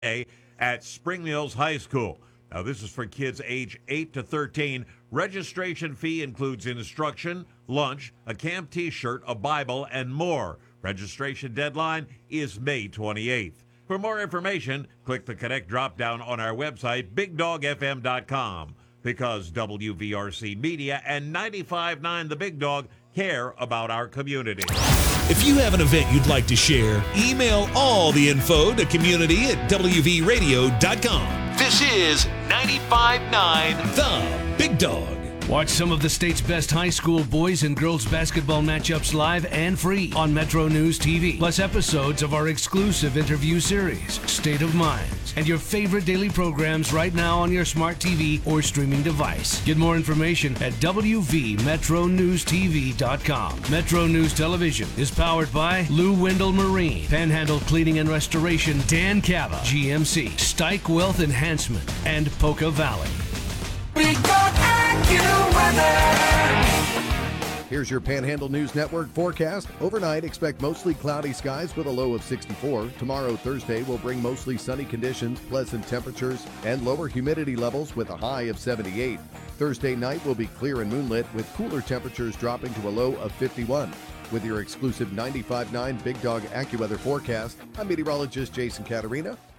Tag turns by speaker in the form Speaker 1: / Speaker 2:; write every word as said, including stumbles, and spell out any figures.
Speaker 1: at Spring Mills High School. Now, this is for kids age eight to thirteen. Registration fee includes instruction, lunch, a camp T-shirt, a Bible, and more. Registration deadline is May twenty-eighth. For more information, click the Connect drop-down on our website, big dog f m dot com, because W V R C Media and ninety-five point nine The Big Dog care about our community.
Speaker 2: If you have an event you'd like to share, email all the info to community at w v radio dot com. This is ninety-five point nine The Big Dog.
Speaker 3: Watch some of the state's best high school boys and girls basketball matchups live and free on Metro News T V. Plus episodes of our exclusive interview series, State of Minds, and your favorite daily programs right now on your smart T V or streaming device. Get more information at w v metro news t v dot com. Metro News Television is powered by Lou Wendell Marine, Panhandle Cleaning and Restoration, Dan Cava, G M C, Stike Wealth Enhancement, and Polka Valley.
Speaker 4: Big Dog AccuWeather.
Speaker 5: Here's your Panhandle News Network forecast. Overnight, expect mostly cloudy skies with a low of sixty-four. Tomorrow, Thursday, will bring mostly sunny conditions, pleasant temperatures, and lower humidity levels with a high of seventy-eight. Thursday night will be clear and moonlit with cooler temperatures dropping to a low of fifty-one. With your exclusive ninety-five point nine Big Dog AccuWeather forecast, I'm meteorologist Jason Caterina.